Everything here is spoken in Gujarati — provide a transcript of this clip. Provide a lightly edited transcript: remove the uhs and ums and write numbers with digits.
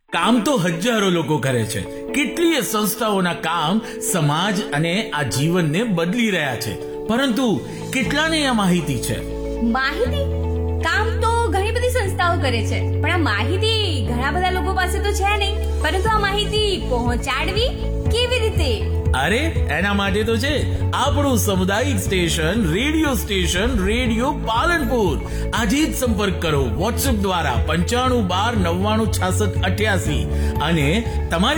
કામ તો હજારો લોકો કરે છે, કેટલીય સંસ્થાઓના કામ સમાજ અને આ જીવનને બદલી રહ્યા છે, પરંતુ કેટલાને આ માહિતી છે? માહિતી કામ તો ઘણી બધી સંસ્થાઓ કરે છે, પણ આ માહિતી ઘણા બધા લોકો પાસે તો છે નહીં. પરંતુ આ માહિતી પહોંચાડવી કેવી રીતે? અરે એના માટે તો છે આપણું સામુદાયિક સ્ટેશન રેડિયો પાલનપુર. આજે જ સંપર્ક કરો વોટ્સએપ દ્વારા 9512996688 અને તમારી